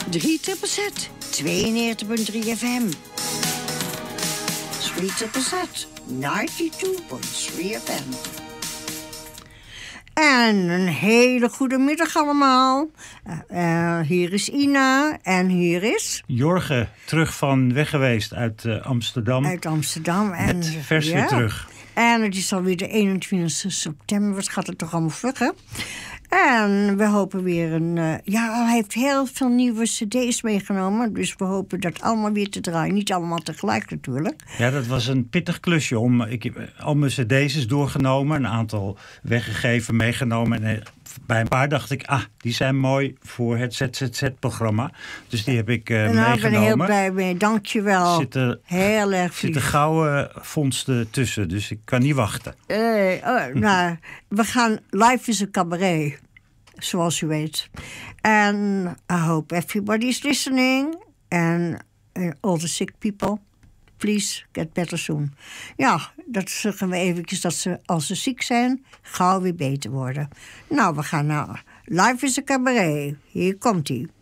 3ZZZ, 92.3 FM. 3ZZZ, 92.3 FM. En een hele goede middag allemaal. Hier is Ina en hier is... Jorge, terug van weg geweest uit Amsterdam. Uit Amsterdam. En, met vers weer terug. En het is alweer de 21 september. Wat gaat het toch allemaal vlug, hè? En we hopen weer een... hij heeft heel veel nieuwe cd's meegenomen. Dus we hopen dat allemaal weer te draaien. Niet allemaal tegelijk natuurlijk. Ja, dat was een pittig klusje. Ik heb al mijn cd's is doorgenomen. Een aantal weggegeven, meegenomen. En bij een paar dacht ik... die zijn mooi voor het ZZZ-programma. Dus die heb ik meegenomen. Ik ben er heel blij mee. Dank je wel. Heel erg lief. Zitten gouden vondsten tussen. Dus ik kan niet wachten. We gaan... Live is een cabaret. Zoals u weet. En I hope everybody's listening. And all the sick people, please get better soon. Ja, dat zeggen we eventjes dat ze, als ze ziek zijn, gauw weer beter worden. Nou, we gaan naar Live is a Cabaret. Hier komt-ie.